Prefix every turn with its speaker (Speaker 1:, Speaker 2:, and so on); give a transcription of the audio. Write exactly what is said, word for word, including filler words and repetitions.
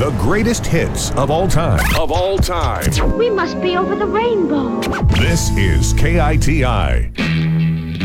Speaker 1: The greatest hits of all time. Of all time.
Speaker 2: We must be over the rainbow.
Speaker 1: This is K I T I.